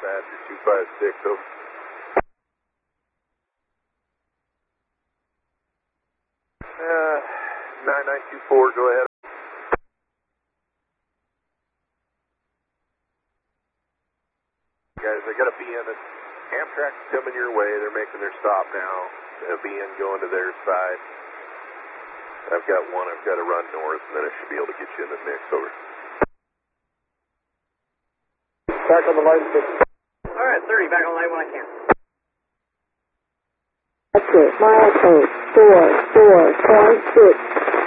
Badger 256, over. 9924, go ahead. Guys, I got a BN. Amtrak's coming your way. They're making their stop now. A BN going to their side. I've got one. I've got to run north, and then I should be able to get you in the mix. Over. Back on the line, 6. All right, 30, back on the line when I can. That's it. Mile code 44.6.